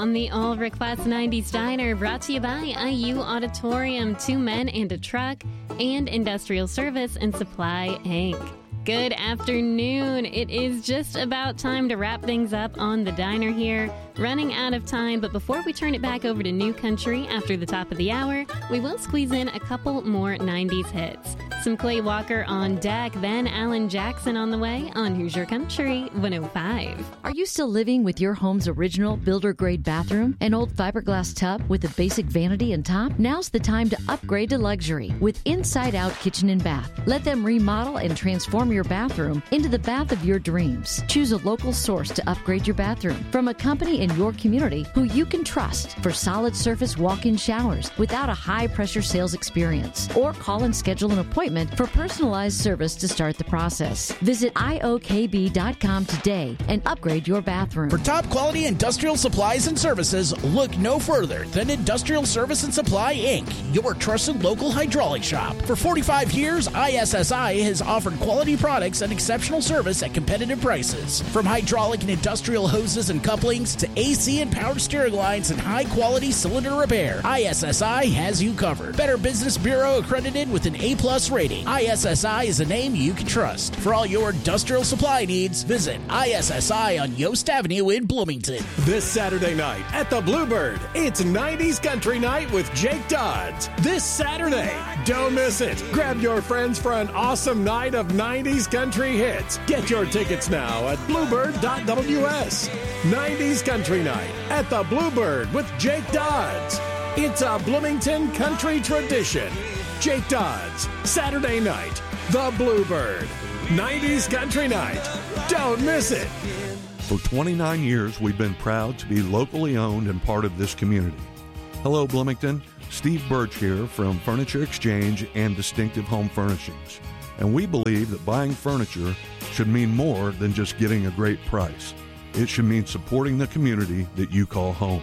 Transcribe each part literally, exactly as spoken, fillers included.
on the All Request nineties Diner, brought to you by I U Auditorium, Two Men and a Truck, and Industrial Service and Supply, Incorporated. Good afternoon. It is just about time to wrap things up on the diner here. Running out of time, but before we turn it back over to New Country after the top of the hour, we will squeeze in a couple more nineties hits. Some Clay Walker on deck, then Alan Jackson on the way on Hoosier Country one oh five. Are you still living with your home's original builder-grade bathroom? An old fiberglass tub with a basic vanity and top? Now's the time to upgrade to luxury with Inside Out Kitchen and Bath. Let them remodel and transform your bathroom into the bath of your dreams. Choose a local source to upgrade your bathroom from a company in your community who you can trust for solid surface walk-in showers without a high-pressure sales experience. Or call and schedule an appointment for personalized service to start the process. Visit I O K B dot com today and upgrade your bathroom. For top quality industrial supplies and services, look no further than Industrial Service and Supply, Incorporated, your trusted local hydraulic shop. For forty-five years, I S S I has offered quality products and exceptional service at competitive prices. From hydraulic and industrial hoses and couplings to A C and power steering lines and high-quality cylinder repair, I S S I has you covered. Better Business Bureau accredited with an A plus rating. I S S I is a name you can trust. For all your industrial supply needs, visit I S S I on Yost Avenue in Bloomington. This Saturday night at the Bluebird, it's nineties Country Night with Jake Dodds. This Saturday, don't miss it. Grab your friends for an awesome night of nineties country hits. Get your tickets now at bluebird dot W S. nineties Country Night at the Bluebird with Jake Dodds. It's a Bloomington country tradition. Jake Dodds, Saturday night, the Bluebird, nineties Country Night. Don't miss it. For twenty-nine years, we've been proud to be locally owned and part of this community. Hello, Bloomington. Steve Birch here from Furniture Exchange and Distinctive Home Furnishings. And we believe that buying furniture should mean more than just getting a great price. It should mean supporting the community that you call home.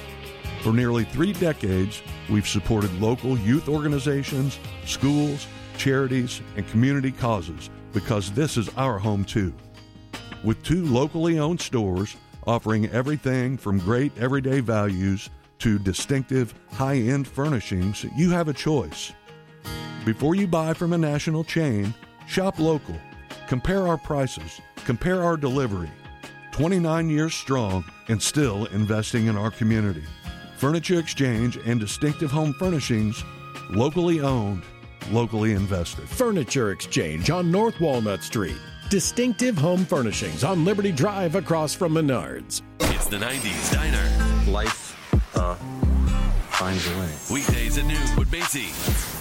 For nearly three decades, we've supported local youth organizations, schools, charities, and community causes because this is our home too. With two locally owned stores offering everything from great everyday values to distinctive high-end furnishings, you have a choice. Before you buy from a national chain, shop local. Compare our prices. Compare our delivery. twenty-nine years strong and still investing in our community. Furniture Exchange and Distinctive Home Furnishings, locally owned, locally invested. Furniture Exchange on North Walnut Street. Distinctive Home Furnishings on Liberty Drive across from Menards. It's the nineties Diner. Life uh, finds a way. Weekdays at noon with Macy.